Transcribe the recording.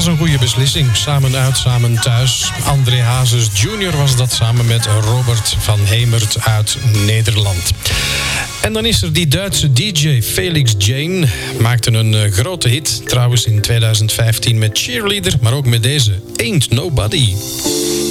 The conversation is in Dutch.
was een goede beslissing. Samen uit, samen thuis. André Hazes Jr. was dat samen met Robert van Hemert uit Nederland. En dan is er die Duitse DJ Felix Jane. Maakte een grote hit, trouwens in 2015 met Cheerleader, maar ook met deze Ain't Nobody.